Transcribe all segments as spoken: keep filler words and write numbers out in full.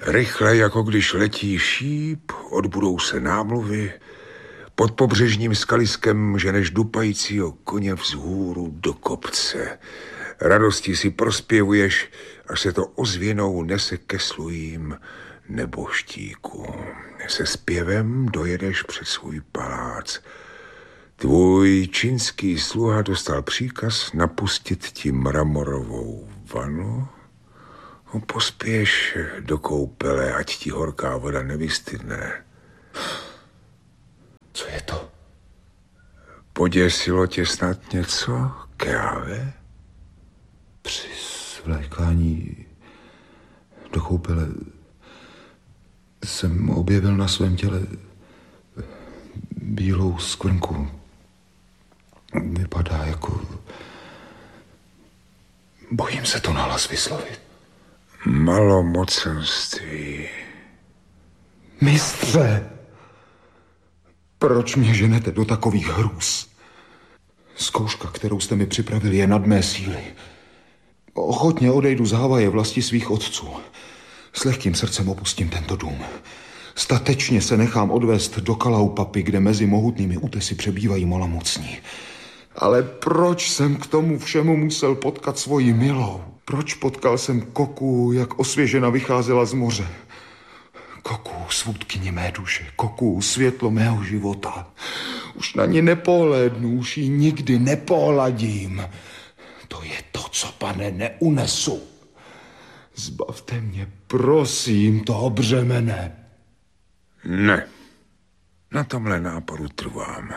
Rychle, jako když letí šíp, odbudou se námluvy, pod pobřežním skaliskem ženeš dupajícího koně vzhůru do kopce. Radosti si prospěvuješ, až se to ozvěnou nese ke slujím neboštíku. Se zpěvem dojedeš před svůj palác. Tvůj čínský sluha dostal příkaz napustit ti mramorovou vanu. Pospěš do koupele, ať ti horká voda nevystydne. Co je to? Poděsilo tě snad něco, Keave? Při svlékání do koupele jsem objevil na svém těle bílou skvrnku. Vypadá jako... Bojím se to nahlas vyslovit. Malomocenství. Mistře! Proč mě ženete do takových hrůz? Zkouška, kterou jste mi připravili, je nad mé síly. Ochotně odejdu z Havaje vlasti svých otců. S lehkým srdcem opustím tento dům. Statečně se nechám odvést do Kalaupapy, kde mezi mohutnými útesy přebývají malomocní. Ale proč jsem k tomu všemu musel potkat svoji milou? Proč potkal jsem Koku, jak osvěžena vycházela z moře? Koku, svůdkyně mé duše, Koku, světlo mého života. Už na ní nepohlédnu, už ji nikdy nepohladím. To je to, co, pane, neunesu. Zbavte mě, prosím, toho břemene. Ne, na tomhle náporu trvám.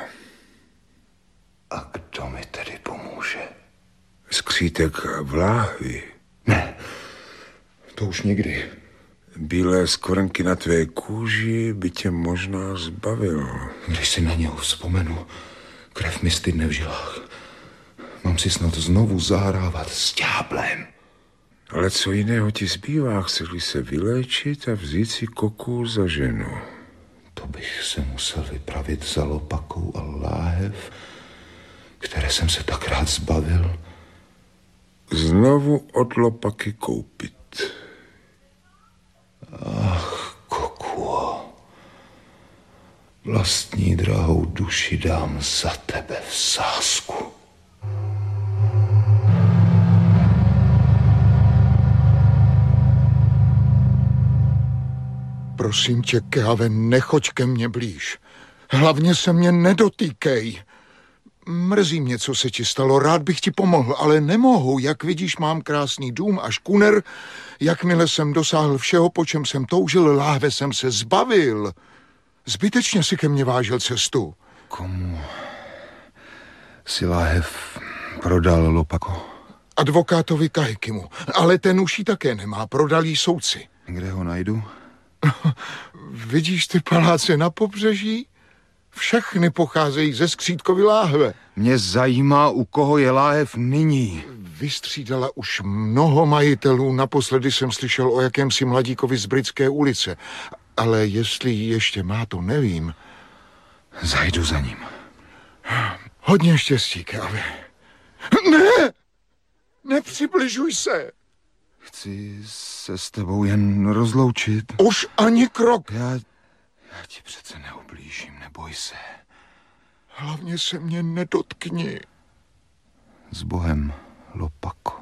A kdo mi tedy pomůže? Skřítek vláhy. Ne, to už nikdy. Bílé skvrnky na tvé kůži by tě možná zbavil. Když si na něho vzpomenu, krev mi stydne v žilách. Mám si snad znovu zahrávat s ďáblem. Ale co jiného ti zbývá? Chceš-li se vyléčit a vzít si Koku za ženu? To bych se musel vypravit za Lopakou a láhev, které jsem se tak rád zbavil. Znovu od Lopaky koupit. Ach, Kokuo, vlastní drahou duši dám za tebe v sázku. Prosím tě, Keave, nechoď ke mně blíž. Hlavně se mě nedotýkej. Mrzí mě, co se ti stalo, rád bych ti pomohl, ale nemohu. Jak vidíš, mám krásný dům a škuner. Jakmile jsem dosáhl všeho, po čem jsem toužil, láhve jsem se zbavil. Zbytečně si ke mně vážil cestu. Komu si láhev prodal, Lopako? Advokátovi Kahekimu, ale ten už ji také nemá, prodal jí soudci. Kde ho najdu? Vidíš ty paláce na pobřeží? Všechny pocházejí ze Skřítkovy láhve. Mě zajímá, u koho je láhev nyní. Vystřídala už mnoho majitelů, naposledy jsem slyšel o jakémsi mladíkovi z Britské ulice. Ale jestli ji ještě má, to nevím. Zajdu za ním. Hodně štěstí, Keave. Ne! Nepřibližuj se! Chci se s tebou jen rozloučit. Už ani krok. Já, já ti přece neublížím, neboj se. Hlavně se mě nedotkni. S Bohem, Lopako.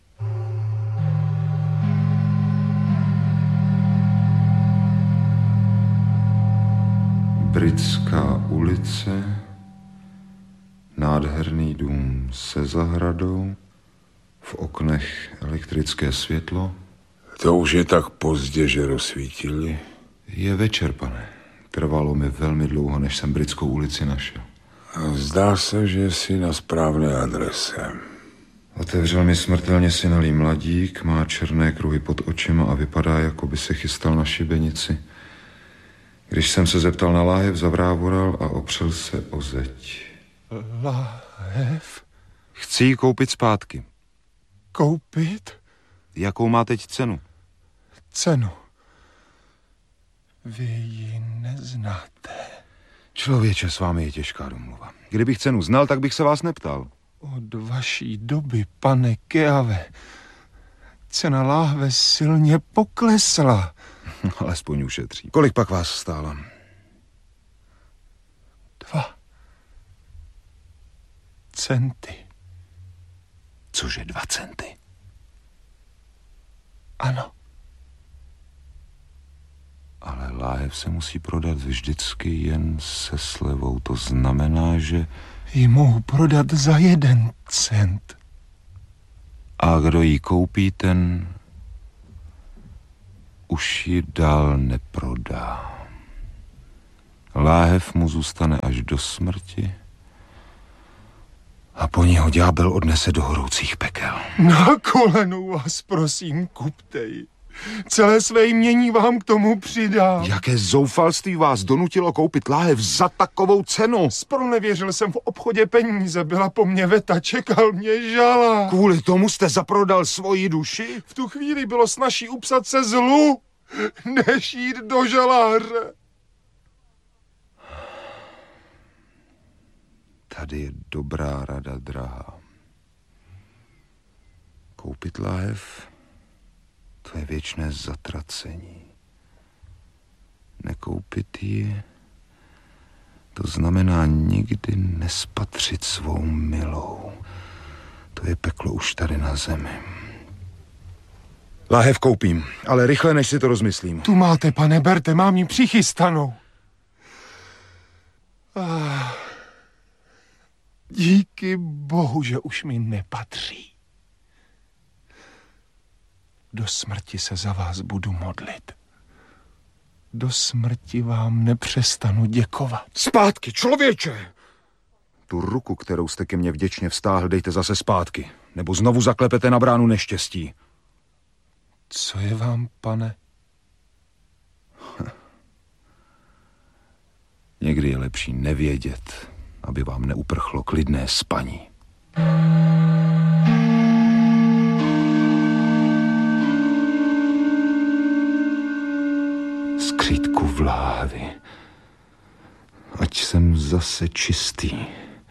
Britská ulice, nádherný dům se zahradou, v oknech elektrické světlo. To už je tak pozdě, že rozsvítili. Je večer, pane. Trvalo mi velmi dlouho, než jsem Britskou ulici našel. Zdá se, že jsi na správné adrese. Otevřel mi smrtelně synalý mladík, má černé kruhy pod očima a vypadá, jako by se chystal na šibenici. Když jsem se zeptal na láhev, zavrávoral a opřel se o zeď. Láhev? Chci ji koupit zpátky. Koupit? Jakou má teď cenu? Cenu? Vy ji neznáte. Člověče, s vámi je těžká domluva. Kdybych cenu znal, tak bych se vás neptal. Od vaší doby, pane Keave, cena láhve silně poklesla. Alespoň ušetří. Kolik pak vás stála? Dva centy. Cože dva centy? Ano. Ale láhev se musí prodat vždycky jen se slevou. To znamená, že... Ji mohu prodat za jeden cent. A kdo ji koupí, ten už ji dál neprodá. Láhev mu zůstane až do smrti a po ní ho ďábel odnese do horoucích pekel. Na kolenou vás prosím, kupte ji. Celé své jmění vám k tomu přidám. Jaké zoufalství vás donutilo koupit láhev za takovou cenu? Zpronevěřil jsem v obchodě peníze, byla po mně veta, čekal mě žala. Kvůli tomu jste zaprodal svoji duši? V tu chvíli bylo snazší upsat se zlu, než jít do žaláře. Tady je dobrá rada, drahá. Koupit láhev, to je věčné zatracení. Nekoupit ji, to znamená nikdy nespatřit svou milou. To je peklo už tady na zemi. Láhev koupím, ale rychle, než si to rozmyslím. Tu máte, pane, berte, mám ji přichystanou. Ah, díky bohu, že už mi nepatří. Do smrti se za vás budu modlit. Do smrti vám nepřestanu děkovat. Zpátky, člověče! Tu ruku, kterou jste ke mně vděčně vztáhl, dejte zase zpátky. Nebo znovu zaklepete na bránu neštěstí. Co je vám, pane? Někdy je lepší nevědět, aby vám neuprchlo klidné spaní. Skřítku v láhvi. Ať jsem zase čistý.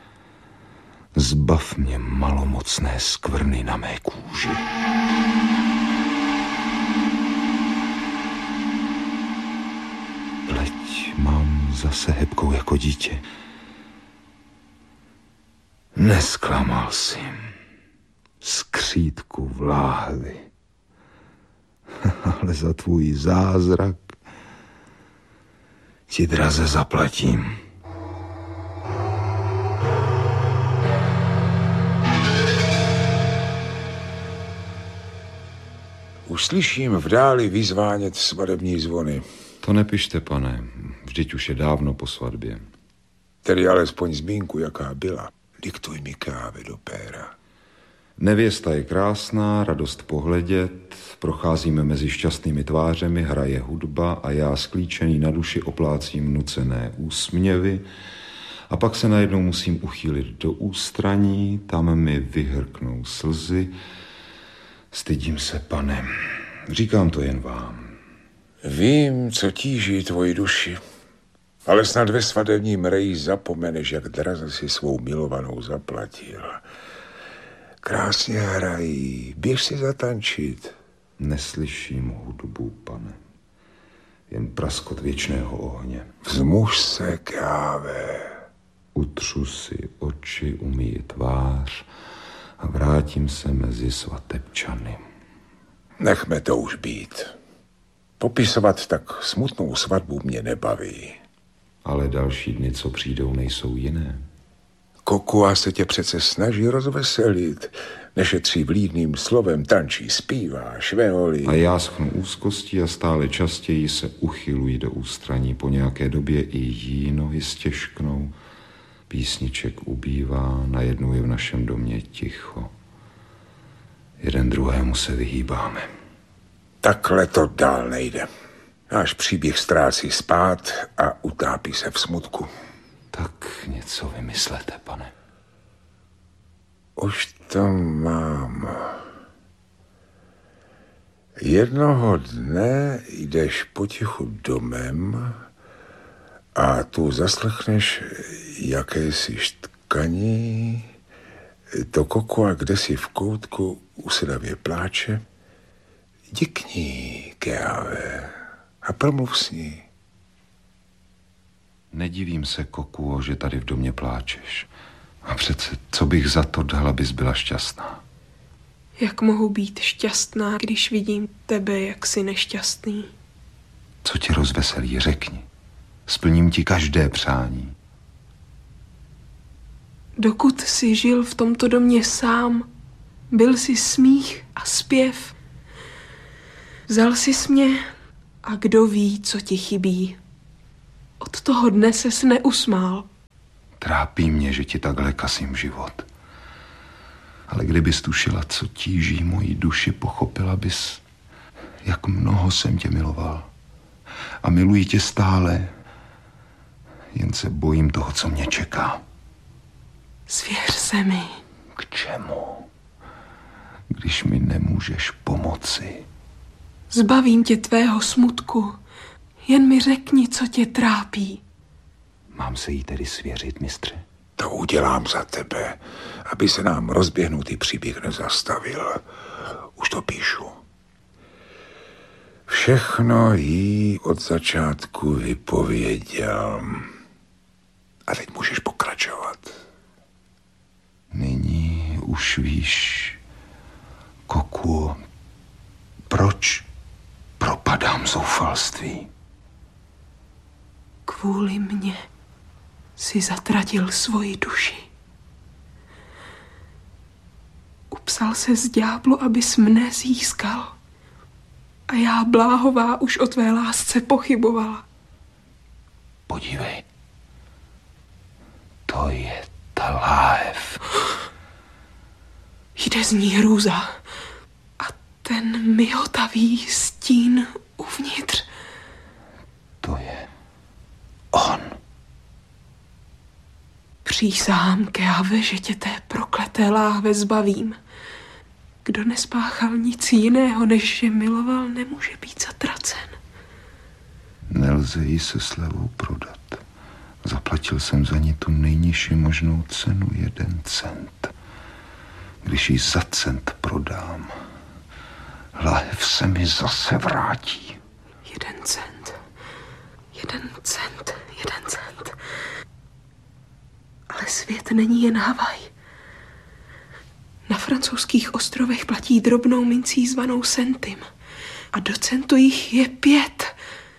Zbav mě malomocné skvrny na mé kůži. Pleť mám zase hebkou jako dítě. Nesklamal jsi. Skřítku v láhvi. Ale za tvůj zázrak ti draze zaplatím. Už slyším v dáli vyzvánět svadební zvony. To nepište, pane. Vždyť už je dávno po svatbě. Tedy alespoň zmínku, jaká byla. Diktuj mi kávy do péra. Nevěsta je krásná, radost pohledět, procházíme mezi šťastnými tvářemi, hraje hudba a já sklíčený na duši oplácím nucené úsměvy a pak se najednou musím uchýlit do ústraní, tam mi vyhrknou slzy. Stydím se, pane, říkám to jen vám. Vím, co tíží tvoji duši, ale snad ve svadebním reji zapomeneš, jak draze si svou milovanou zaplatil. Krásně hrají, běž si zatančit. Neslyším hudbu, pane, jen praskot věčného ohně. Vzmuž se, káve. Utřu si oči, umyji tvář a vrátím se mezi svatebčany. Nechme to už být. Popisovat tak smutnou svatbu mě nebaví. Ale další dny, co přijdou, nejsou jiné. Kokua se tě přece snaží rozveselit. Nešetří vlídným slovem, tančí, zpívá, šveholí. A já schnu úzkostí a stále častěji se uchyluji do ústraní. Po nějaké době i jí nohy stěžknou. Písniček ubývá, najednou je v našem domě ticho. Jeden druhému se vyhýbáme. Takhle to dál nejde. Náš příběh ztrácí spát a utápí se v smutku. Tak něco vymyslete, pane. Už to mám. Jednoho dne jdeš potichu domem a tu zaslechneš jakési štkaní. To kokua kdesi v koutku usedavě pláče. Dikni, Keave, a promluv s ní. Nedivím se, Kokuo, že tady v domě pláčeš. A přece, co bych za to dal, abys byla šťastná? Jak mohu být šťastná, když vidím tebe, jak jsi nešťastný? Co tě rozveselí, řekni. Splním ti každé přání. Dokud jsi žil v tomto domě sám, byl jsi smích a zpěv. Vzal jsi mě a kdo ví, co ti chybí. Od toho dne ses neusmál. Trápí mě, že ti takhle kasím život. Ale kdybys tušila, co tíží moji duši, pochopila bys, jak mnoho jsem tě miloval. A miluji tě stále, jen se bojím toho, co mě čeká. Svěř se mi. K čemu? Když mi nemůžeš pomoci. Zbavím tě tvého smutku. Jen mi řekni, co tě trápí. Mám se jí tedy svěřit, mistře? To udělám za tebe, aby se nám rozběhnutý příběh nezastavil. Už to píšu. Všechno jí od začátku vypověděl. A teď můžeš pokračovat. Nyní už víš, Kokuo, proč propadám zoufalství. Kvůli mně si zatratil svoji duši. Upsal se z ďáblu, abys mne získal. A já, bláhová, už o tvé lásce pochybovala. Podívej. To je ta láhev. Jde z ní hrůza. A ten mihotavý stín uvnitř. To je on. Přísahám, Keave, že tě té prokleté láhve zbavím. Kdo nespáchal nic jiného, než že miloval, nemůže být zatracen. Nelze ji se slevou prodat. Zaplatil jsem za ní tu nejnižší možnou cenu, jeden cent. Když ji za cent prodám, láhev se mi zase vrátí. Jeden cent. Jeden cent. Jeden cent. Ale svět není jen Havaj. Na francouzských ostrovech platí drobnou mincí zvanou centim. A do centu jich je pět.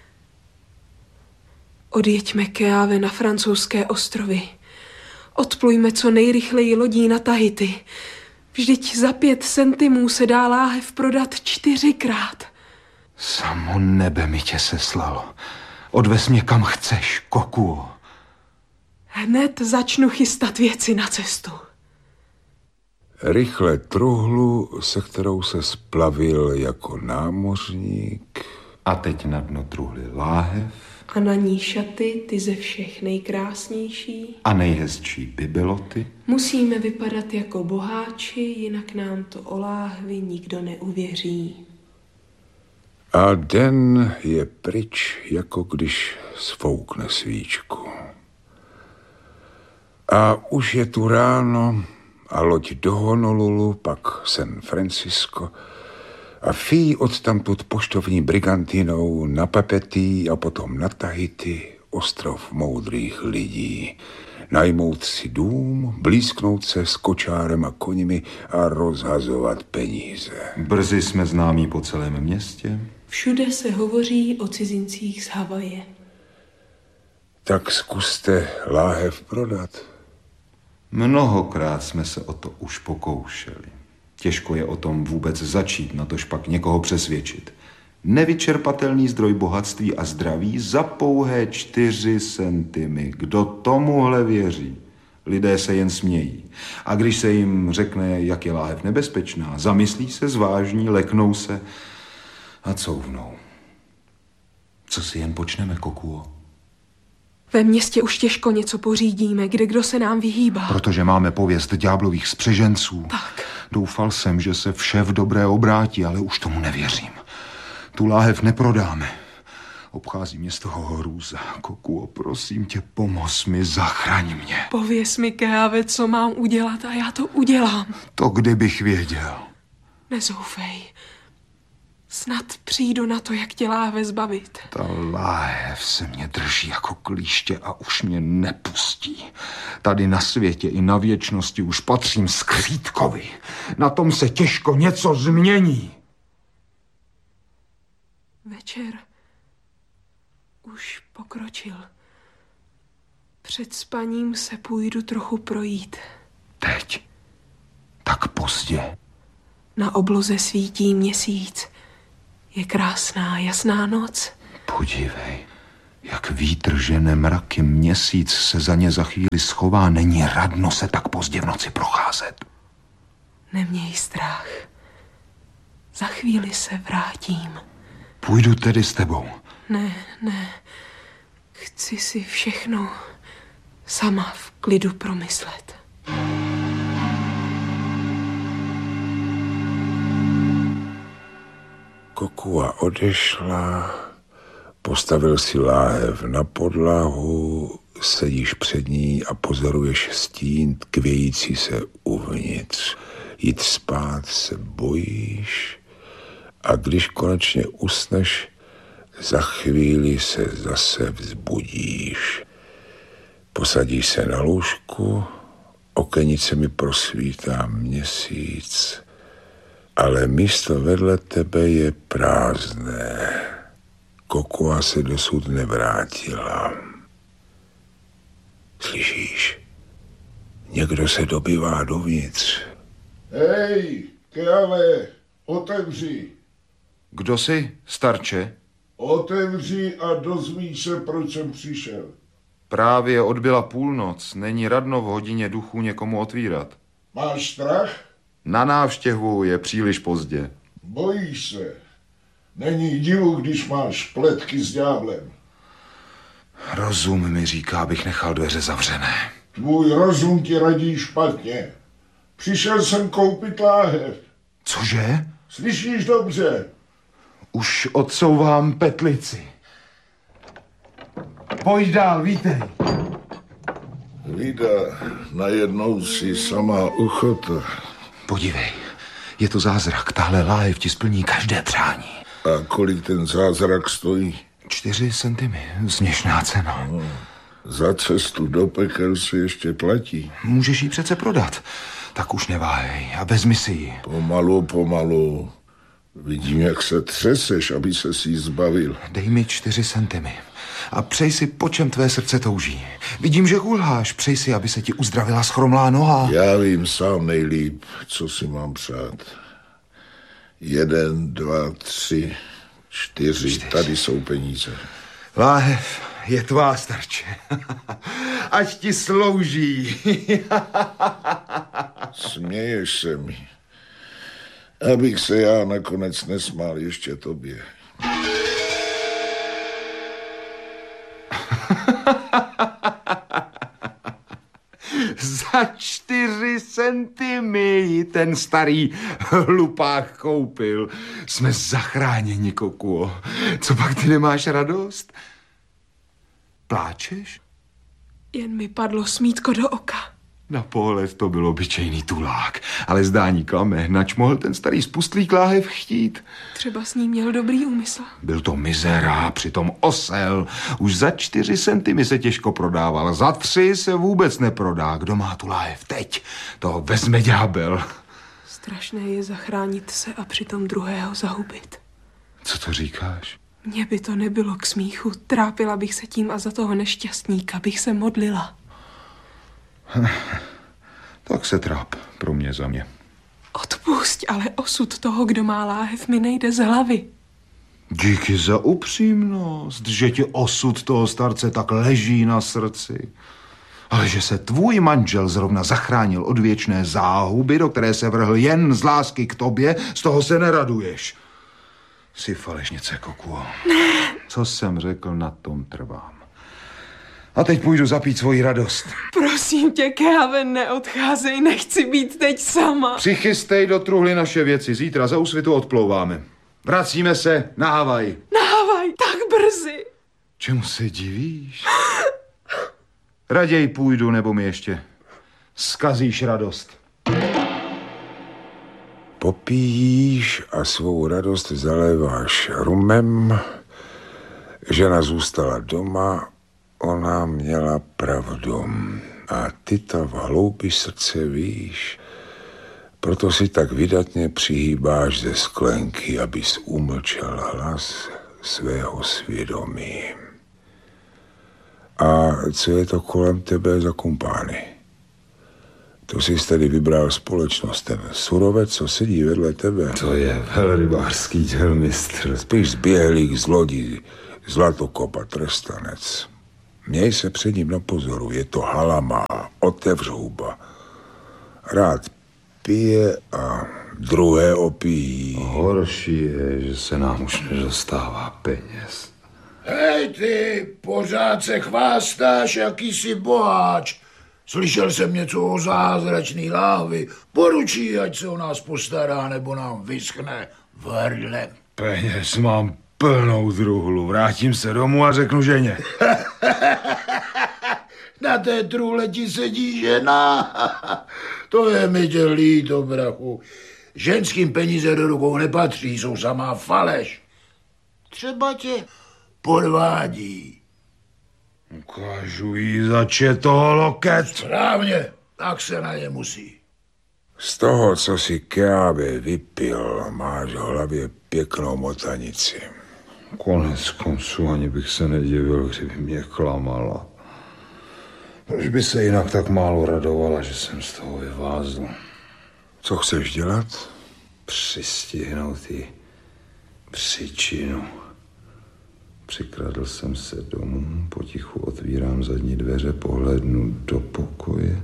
Odjeďme, Keave, na francouzské ostrovy. Odplujme co nejrychleji lodí na Tahiti. Vždyť za pět centimů se dá láhev prodat čtyřikrát. Samo nebe mi tě seslalo. Odvez mě kam chceš, Kokuo. Hned začnu chystat věci na cestu. Rychle truhlu, se kterou se splavil jako námořník. A teď na dno truhly láhev. A na ní šaty, ty ze všech nejkrásnější. A nejhezčí bibeloty. Musíme vypadat jako boháči, jinak nám to o láhvi nikdo neuvěří. A den je pryč, jako když sfoukne svíčku. A už je tu ráno a loď do Honolulu, pak San Francisco a Fí odtamtud poštovní brigantinou na Papetí a potom na Tahiti, ostrov moudrých lidí. Najmout si dům, blízknout se s kočárem a koněmi a rozhazovat peníze. Brzy jsme známí po celém městě. Všude se hovoří o cizincích z Havaje. Tak zkuste láhev prodat. Mnohokrát jsme se o to už pokoušeli. Těžko je o tom vůbec začít, natož pak někoho přesvědčit. Nevyčerpatelný zdroj bohatství a zdraví za pouhé čtyři centimy. Kdo tomuhle věří? Lidé se jen smějí. A když se jim řekne, jak je láhev nebezpečná, zamyslí se, zvážní, leknou se a couvnou. Co si jen počneme, Kokuo? Ve městě už těžko něco pořídíme, kde kdo se nám vyhýbá. Protože máme pověst ďáblových spřeženců. Tak. Doufal jsem, že se vše v dobré obrátí, ale už tomu nevěřím. Tu láhev neprodáme. Obchází mě z toho hrůza. Kokuo, prosím tě, pomoz mi, zachraň mě. Pověz mi, Keave, co mám udělat a já to udělám. To kdybych věděl. Nezoufej. Snad přijdu na to, jak tě láhev zbavit. Ta láhev se mě drží jako klíště a už mě nepustí. Tady na světě i na věčnosti už patřím Skřítkovi. Na tom se těžko něco změní. Večer už pokročil. Před spaním se půjdu trochu projít. Teď? Tak pozdě. Na obloze svítí měsíc. Je krásná, jasná noc. Podívej, jak vítr žene mraky, měsíc se za ně za chvíli schová. Není radno se tak pozdě v noci procházet. Neměj strach. Za chvíli se vrátím. Půjdu tedy s tebou. Ne, ne. Chci si všechno sama v klidu promyslet. Kokua odešla, postavil si láhev na podlahu, sedíš před ní a pozoruješ stín tkvějící se uvnitř. Jít spát se bojíš a když konečně usneš, za chvíli se zase vzbudíš. Posadíš se na lůžku, okenicemi prosvítá měsíc, ale místo vedle tebe je prázdné. Kokua se dosud nevrátila. Slyšíš? Někdo se dobývá dovnitř. Hej, Keave, otevři. Kdo jsi, starče? Otevři a dozví se, proč jsem přišel. Právě odbyla půlnoc. Není radno v hodině duchů někomu otvírat. Máš strach? Na návštěvu je příliš pozdě. Bojíš se. Není divu, když máš pletky s ďáblem. Rozum mi říká, abych nechal dveře zavřené. Tvůj rozum ti radí špatně. Přišel jsem koupit láhev. Cože? Slyšíš dobře? Už odsouvám petlici. Pojď dál, vítej. Vida, najednou si sama uchota. Podívej, je to zázrak. Tahle láhev ti splní každé přání. A kolik ten zázrak stojí? Čtyři centimy, směšná cena. No, za cestu do pekel se ještě platí. Můžeš ji přece prodat. Tak už neváhej a vezmi si ji. Pomalu, pomalu. Vidím, jak se třeseš, aby se si ji zbavil. Dej mi čtyři centimy a přej si, po čem tvé srdce touží. Vidím, že kulháš. Přej si, aby se ti uzdravila schromlá noha. Já vím sám nejlíp, co si mám přát. Jeden, dva, tři, čtyři. čtyři. Tady jsou peníze. Láhev je tvá, starče. Ať ti slouží. Směješ se mi. Abych se já nakonec nesmál ještě tobě. Za čtyři centimy ten starý hlupák koupil. Jsme zachráněni, Kokuo. Co pak ty nemáš radost? Pláčeš? Jen mi padlo smítko do oka. Na pohled to byl obyčejný tulák, ale zdání klame, nač mohl ten starý spustlík láhev chtít. Třeba s ním měl dobrý úmysl. Byl to mizera, přitom osel. Už za čtyři centimy se těžko prodával, za tři se vůbec neprodá. Kdo má tu láhev teď, toho vezme ďábel. Strašné je zachránit se a přitom druhého zahubit. Co to říkáš? Mně by to nebylo k smíchu. Trápila bych se tím a za toho nešťastníka bych se modlila. Tak se tráp, pro mě za mě. Odpusť, ale osud toho, kdo má láhev, mi nejde z hlavy. Díky za upřímnost, že ti osud toho starce tak leží na srdci. Ale že se tvůj manžel zrovna zachránil od věčné záhuby, do které se vrhl jen z lásky k tobě, z toho se neraduješ. Jsi falešnice, Kokuo. Ne. Co jsem řekl, na tom trvám. A teď půjdu zapít svoji radost. Prosím tě, Keave, neodcházej, nechci být teď sama. Přichystej do truhly naše věci, zítra za úsvitu odplouváme. Vracíme se na Havaj. Na Havaj, tak brzy. Čemu se divíš? Raději půjdu, nebo mi ještě zkazíš radost. popíjíš a svou radost zaléváš rumem. Žena zůstala doma, ona měla pravdu. A ty to v hloubi srdce víš. Proto si tak vydatně přihýbáš ze sklenky, abys umlčel hlas svého svědomí. A co je to kolem tebe za kumpány? To jsi tady vybral společnost, ten surovec, co sedí vedle tebe. To je velrybářský dělmistr. Spíš zběhlík z lodí, zlatokop a trestanec. Měj se před ním na pozoru, je to halama, otevř huba. Rád pije a druhé opíjí. Horší je, že se nám už nedostává peněz. Hej ty, pořád se chvástáš, jaký jsi boháč. Slyšel jsem něco o zázračný láhvi. Poručí, ať se o nás postará, nebo nám vyschne v hrdle. Peněz mám plnou truhlu. Vrátím se domů a řeknu ženě. Na té truhle ti sedí žena. To je mi tě líto, brachu. Ženským peníze do rukou nepatří, jsou samá faleš. Třeba tě podvádí. Ukážu jí začet toho loket. Správně, tak se na ně musí. Z toho, co si Keábe vypil, máš v hlavě pěknou motanici. Konec konců ani bych se nedivil, kdyby mě klamala. Proč by se jinak tak málo radovala, že jsem z toho vyvázl? Co chceš dělat? Přistihnout jí příčinu. Přikradl jsem se domů, potichu otvírám zadní dveře, pohlédnu do pokoje.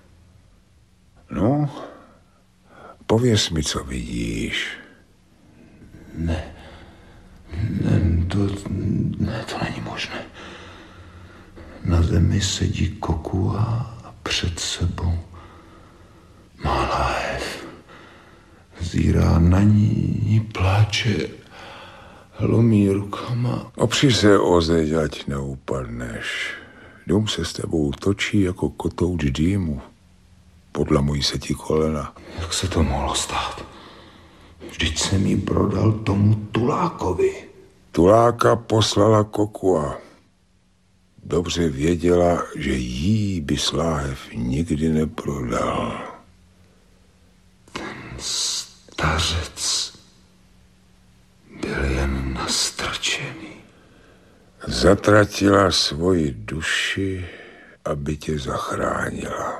No, pověz mi, co vidíš. Ne, ne, to, ne, to není možné. Na zemi sedí Kokua a před sebou má láhev. Zírá na ní, pláče, hlomí rukama. Opři se o zeď, ať neupadneš. Dům se s tebou točí jako kotouč dýmu. Podlamují se ti kolena. Jak se to mohlo stát? Vždyť jsem jí prodal tomu Tulákovi. Tuláka poslala Kokua. Dobře věděla, že jí by láhev nikdy neprodal. Ten stařec byl jen nastrčený. Zatratila svoji duši, aby tě zachránila.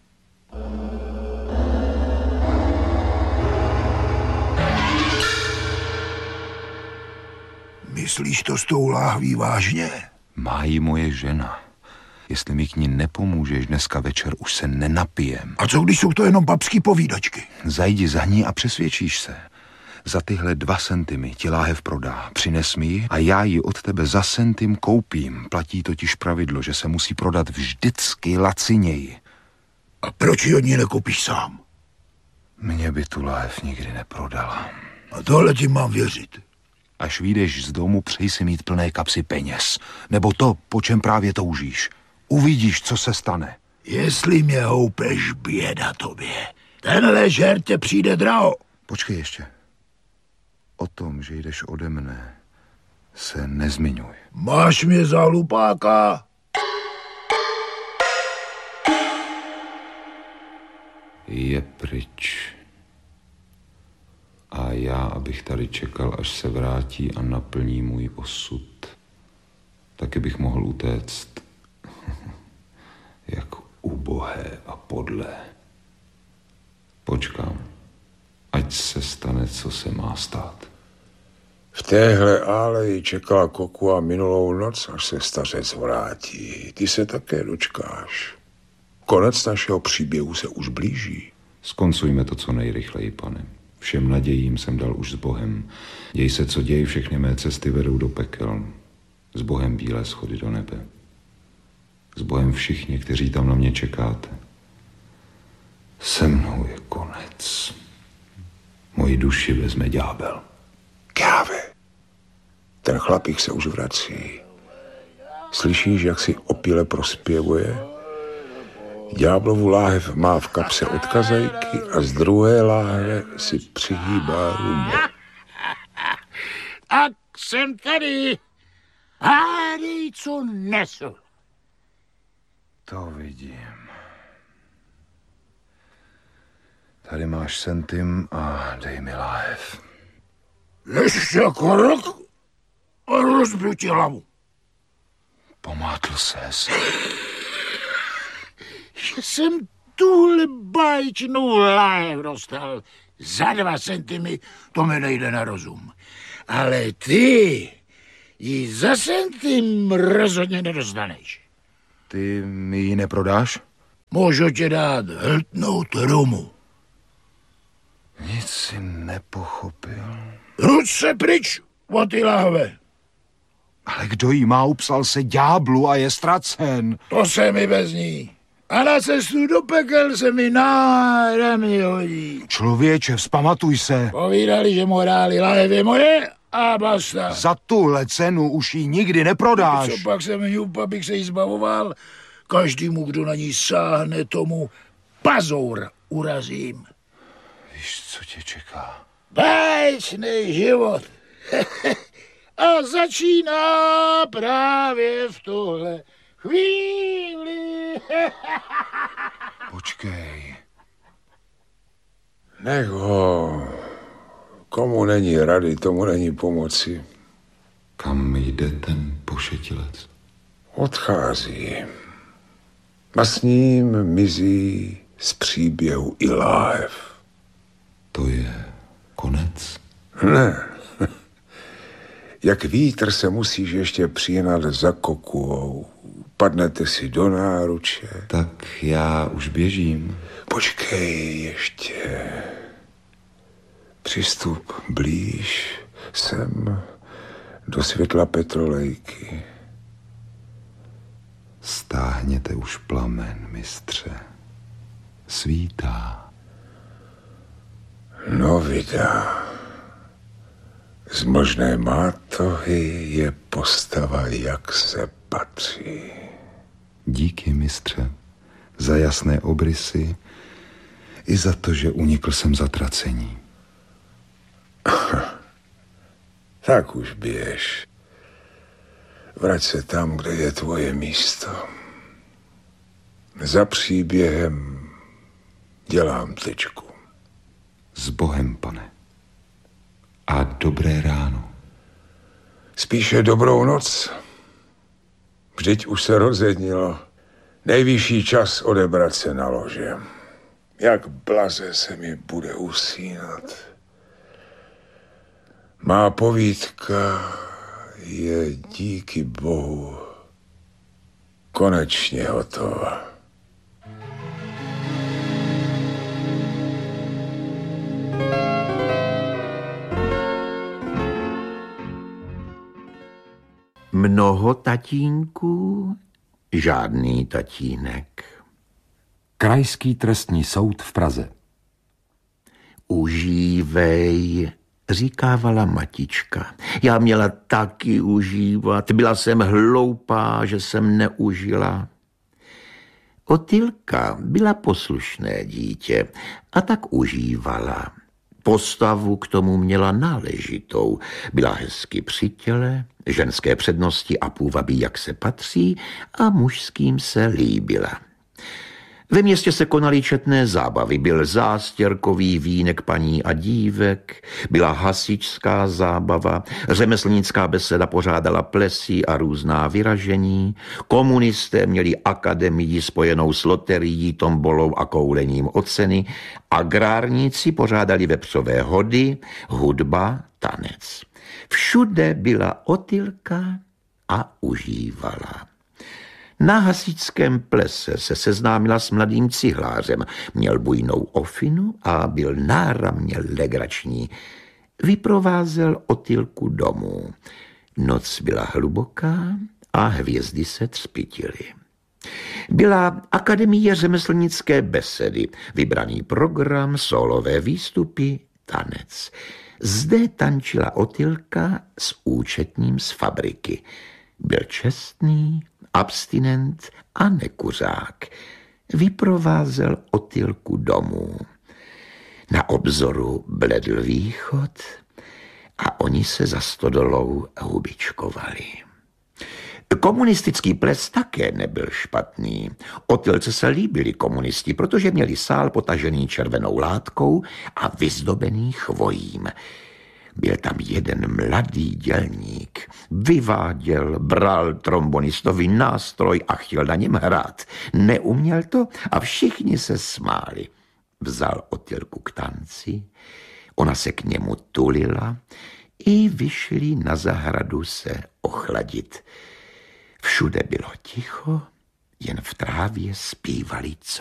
Myslíš to s tou láhví vážně? Má jí moje žena. Jestli mi k ní nepomůžeš dneska večer, už se nenapijem. A co když jsou to jenom babský povídačky? Zajdi za ní a přesvědčíš se. Za tyhle dva centimy ti láhev prodá. Přines mi ji a já ji od tebe za centim koupím. Platí totiž pravidlo, že se musí prodat vždycky laciněji. A proč ji od ní nekoupíš sám? Mně by tu láhev nikdy neprodala. A tohle ti mám věřit. Až vyjdeš z domu, přeji si mít plné kapsy peněz. Nebo to, po čem právě toužíš. Uvidíš, co se stane. Jestli mě houpeš, běda tobě. Tenhle žert tě přijde draho. Počkej ještě. O tom, že jdeš ode mne, se nezmiňuj. Máš mě za hlupáka? Je pryč. A já, abych tady čekal, až se vrátí a naplní můj osud. Taky bych mohl utéct. Jak ubohé a podlé. Počkám, ať se stane, co se má stát. V téhle áleji čekala Kokua minulou noc, až se stařec vrátí. Ty se také dočkáš. Konec našeho příběhu se už blíží. Skoncujme to co nejrychleji, pane. Všem nadějím jsem dal už s Bohem. Děj se, co děj, všechny mé cesty vedou do pekel. S Bohem bílé schody do nebe. S Bohem všichni, kteří tam na mě čekáte. Se mnou je konec. Moji duši vezme ďábel. Káve, ten chlapík se už vrací. Slyšíš, jak si opile prospěvuje? Ďáblovu láhev má v kapse od kazajky a z druhé láhve si přihýbá rumu. Tak jsem tady. Hádej, co nesu. To vidím. Tady máš centim a dej mi láhev. Ještě krok a rozbiju ti hlavu. Pomátl ses. Že jsem tuhle báječnou láhev dostal za dva centimy, to mi nejde na rozum. Ale ty ji za centim rozhodně nedostaneš. Ty mi ji neprodáš? Můžu ti dát hltnout rumu. Nic si nepochopil. Ruč se pryč od ty láhve. Ale kdo jí má, upsal se ďáblu a je ztracen. To se mi bez ní. A na cestu do pekel se mi náramně hodí. Člověče, vzpamatuj se. Povídali, že morály láhev je moje a basta. Za tuhle cenu už ji nikdy neprodáš. Co pak jsem hňup, abych se jí zbavoval? Každému, kdo na ní sáhne, tomu pazour urazím. Víš, co tě čeká? Báječný život. A začíná právě v tuhle chvíli. Počkej. Nech ho. Komu není rady, tomu není pomoci. Kam jde ten pošetilec? Odchází. A s ním mizí z příběhu i láhev. To je konec? Ne. Jak vítr se musíš ještě přihnat za kokuvou. Padnete si do náruče. Tak já už běžím. Počkej ještě. Přistup blíž sem do světla petrolejky. Stáhněte už plamen, mistře. Svítá. No vydá. Z možné mátohy je postava, jak se patří. Díky, mistře, za jasné obrysy i za to, že unikl jsem zatracení. Tak už běž. Vrať se tam, kde je tvoje místo. Za příběhem dělám tečku. S Bohem, pane. A dobré ráno. Spíše dobrou noc. Vždyť už se rozjednilo. Nejvyšší čas odebrat se na lože. Jak blaze se mi bude usínat. Má povídka je díky Bohu konečně hotová. Mnoho tatínků, žádný tatínek. Krajský trestní soud v Praze. Užívej, říkávala matička. Já měla taky užívat. Byla jsem hloupá, že jsem neužila. Otylka byla poslušné dítě a tak užívala. Postavu k tomu měla náležitou. Byla hezky při těle, ženské přednosti a půvabí, jak se patří, a mužským se líbila. Ve městě se konaly četné zábavy. Byl zástěrkový vínek paní a dívek, byla hasičská zábava, řemeslnická beseda pořádala plesy a různá vyražení, komunisté měli akademii spojenou s loterií, tombolou a koulením o ceny, agrárníci pořádali vepřové hody, hudba, tanec. Všude byla Otylka a užívala. Na hasičském plese se seznámila s mladým cihlářem. Měl bujnou ofinu a byl náramně legrační. Vyprovázel Otylku domů. Noc byla hluboká a hvězdy se třpytily. Byla akademie řemeslnické besedy, vybraný program, solové výstupy, tanec. Zde tančila Otylka s účetním z fabriky. Byl čestný, abstinent a nekuřák. vyprovázel Otylku domů. Na obzoru bledl východ a oni se za stodolou hubičkovali. Komunistický ples také nebyl špatný. Otylce se líbili komunisti, protože měli sál potažený červenou látkou a vyzdobený chvojím. Byl tam jeden mladý dělník. Vyváděl, bral trombonistový nástroj a chtěl na něm hrát. Neuměl to a všichni se smáli. Vzal Otylku k tanci, ona se k němu tulila i vyšli na zahradu se ochladit. Všude bylo ticho, jen v trávě zpívali